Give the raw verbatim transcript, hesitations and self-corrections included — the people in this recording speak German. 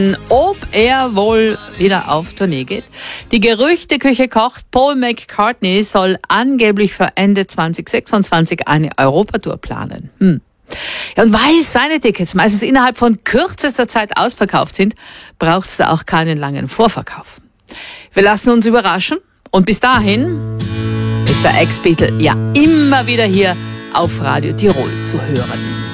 ob er wohl wieder auf Tournee geht. Die Gerüchteküche kocht. Paul McCartney soll angeblich für Ende zwanzig sechsundzwanzig eine Europatour planen. Hm. Ja, und weil seine Tickets meistens innerhalb von kürzester Zeit ausverkauft sind, braucht es da auch keinen langen Vorverkauf. Wir lassen uns überraschen und bis dahin ist der Ex-Beatle ja immer wieder hier auf Radio Tirol zu hören.